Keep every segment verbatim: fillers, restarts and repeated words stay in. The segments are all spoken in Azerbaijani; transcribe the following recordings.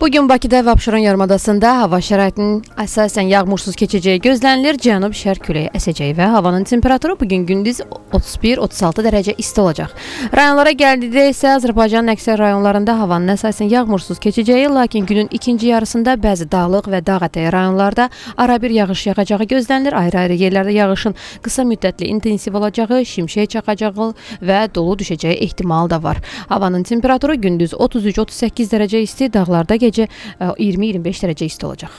Bugün Bakıda və Abşeron yarımadasında hava şəraitinin əsasən yağmursuz keçəcəyi gözlənilir. Cənub-şərq küləyi əsəcəyi və havanın temperaturu bugün gündüz otuz bir otuz altı dərəcə isti olacaq. Rayonlara gəldikdə isə Azərbaycanın əksər rayonlarında havanın əsasən yağmursuz keçəcəyi, lakin günün ikinci yarısında bəzi dağlıq və dağ ətəyi rayonlarda arabir yağış yağacağı gözlənilir. Ayrı-ayrı yerlərdə yağışın qısa müddətli intensiv olacağı, şimşək çaxacağı və dolu düşəcəyi ehtimal da var. Havanın temperaturu gündüz otuz üç otuz səkkiz dərəcə isti, dağlarda gecə iyirmi iyirmi beş dərəcə isti olacaq.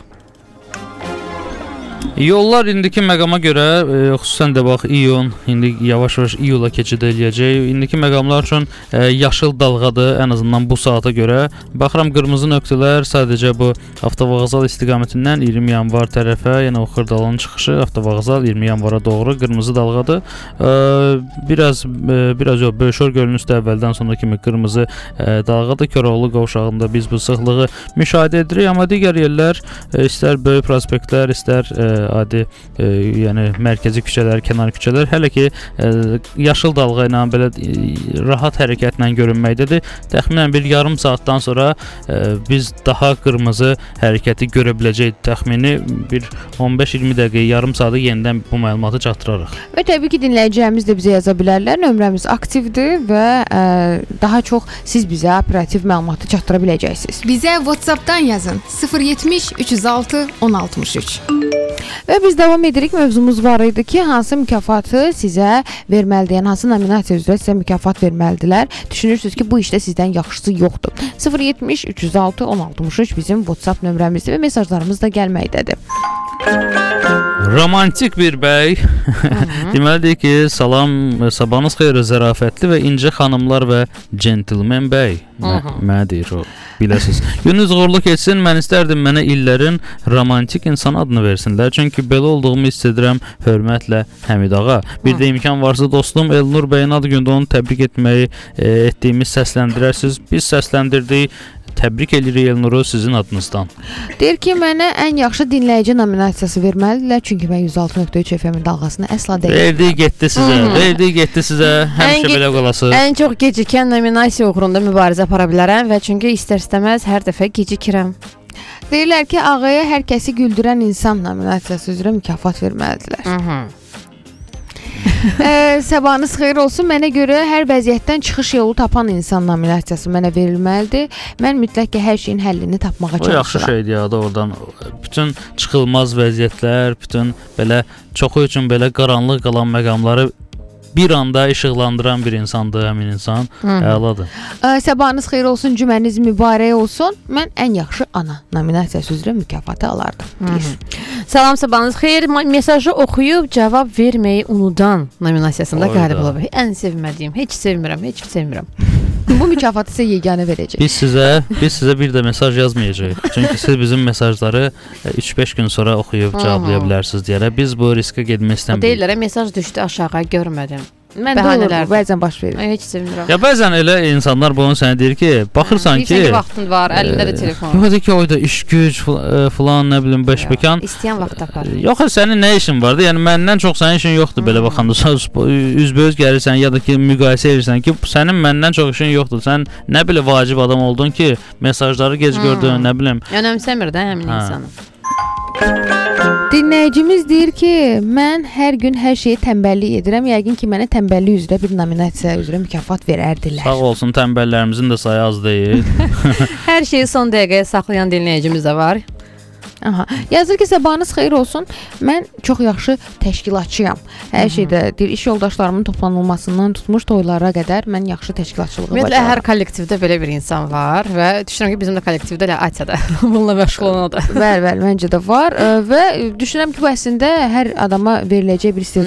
Yollar indiki məqama görə, e, xüsusən də bax iyun, indi yavaş-yavaş iyula keçid eləyəcək. İndiki məqamlar üçün e, yaşıl dalğadır, ən azından bu saata görə. Baxıram qırmızı nöqtələr sadəcə bu avtovağzal istiqamətindən iyirmi yanvar tərəfə, yəni o Xırdalanın çıxışı avtovağzal iyirmi yanvara doğru qırmızı dalğadır. E, biraz e, biraz yox, Böyüşor gölünün üstü əvvəldən sonra kimi qırmızı e, dalğadır. Koroğlu qovşağında biz bu sıxlığı müşahidə edirik, amma digər yerlər e, istər böyük prospektlər, istər e, adi, e, yəni mərkəzi küçələr, kənar küçələr hələ ki e, yaşıl dalğa ilə belə e, rahat hərəkətlə görünməkdədir. Təxminən bir yarım saatdan sonra e, biz daha qırmızı hərəkəti görə biləcəyik. Təxmini bir on beş iyirmi dəqiqə, yarım saata yenidən bu məlumatı çatdırarıq. Və təbii ki, dinləyicilərimiz də bizə yaza bilərlər. Nömrəmiz aktivdir və ə, daha çox siz bizə operativ məlumatı çatdıra biləcəksiniz. Bizə WhatsApp-dan yazın sıfır yetmiş üç yüz altı on altmış üç. Və biz davam edirik. Mövzumuz var idi ki, hansı mükafatı sizə verməlidir, yəni hansı nominasiya üzrə sizə mükafat verməlidirlər. Düşünürsünüz ki, bu işdə sizdən yaxşısı yoxdur. sıfır yetmiş üç yüz altı on altmış üç bizim WhatsApp nömrəmizdir və mesajlarımız da gəlməkdədir. Romantik bir bəy deməlidir ki, salam, sabahınız xeyir, zərafətli və incə xanımlar və centilmen bəy. Mənə deyir o, biləsiniz. Gününüz uğurlu keçsin, mən istərdim mənə illərin romantik insan adını versinlər. Çünki belə olduğumu hiss edirəm, hörmətlə Həmid ağa. Bir də imkan varsa dostum Elnur bəyin ad gündə onu təbrik etməyi e, etdiyimiz səsləndirərsiniz. Biz səsləndirdik. Təbrik edirik Elnuru sizin adınızdan. Deyir ki, mənə ən yaxşı dinləyici nominasiyası verməlidirlər. Çünki mən yüz altı nöqtə üç F M-in dalğasını əsla deyil. Verdi, getdi sizə. Verdi, getdi sizə. Həmişə belə qalası. Ən çox gecikən nominasiya uğrunda mübarizə apara bilərəm və çünki istər-istəməz hər dəfə gecikirəm. Deyirlər ki, ağaya hər kəsi güldürən insan nominasiyası üzrə mükafat verməlidirlər. Ə, sabahınız xeyir olsun. Mənə görə hər vəziyyətdən çıxış yolu tapan insan nominasiyası mənə verilməlidir. Mən mütləq ki, hər şeyin həllini tapmağa çalışıram. O yaxşı şeydir ya da oradan bütün çıxılmaz vəziyyətlər, bütün belə çoxu üçün belə qaranlıq qalan məqamları bir anda işıqlandıran bir insandır həmin insan. Əladır. Ə, sabahınız xeyir olsun, cüməniz mübarək olsun. Mən ən yaxşı ana nominasiyası üzrə mükafatı alardım. Deyir. Salam, sabahınız xeyir. Mesajı oxuyub cavab verməyi unudan nominasiyasında qalib olub. Ən sevmədiyim, heç sevmirəm, heç sevmirəm. Bu mükafatı sizə yeganə verəcək. Biz sizə, biz sizə bir də mesaj yazmayacağıq. Çünki siz bizim mesajları üç beş gün sonra oxuyub cavablaya bilərsiniz deyərək. Biz bu riskə getmək istəmirik. Deyirlər, mesaj düşdü aşağı, görmədim. Mən də olur, bəzən baş verir. Ay, heç sevmirəm. Ya bəzən elə insanlar bunu sənə deyir ki, baxırsan ki, bir vaxtın var, əlində də telefon. Yox, ki, oyda iş güc falan, nə bilim, beşbəkan. İstəyən vaxt tapar. Yox, sənin nə işin vardı? Yəni məndən çox sənin işin yoxdur belə baxanda. Üzbəüz gəlirsən ya da ki, müqayisə edirsən ki, sənin məndən çox işin yoxdur. Sən nə bilə vacib adam oldun ki, mesajları gec gördün, nə bilim. Önəmsəmir də həmin insanı. Dinləyicimiz deyir ki, mən hər gün hər şeyi tənbəllik edirəm. Yəqin ki, mənə tənbəllik üzrə bir nominasiya üzrə mükafat verərdilər. Sağ olsun, tənbəllərimizin də sayı az deyil. Hər şeyi son dəqiqəyə saxlayan dinləyicimiz də var. Aha. Yazır ki, sabahınız xeyir olsun. Mən çox yaxşı təşkilatçıyam. Hər şeydə deyir, iş yoldaşlarımın toplanılmasından tutmuş toylara qədər mən yaxşı təşkilatçılığı bacarıram. Ümumiyyətlə hər kollektivdə belə bir insan var və düşünürəm ki, bizim də kollektivdə elə Atyada bununla məşğul olan o da. Bəli, bəli, məncə də var və düşünürəm ki, bu əslində hər adama veriləcək bir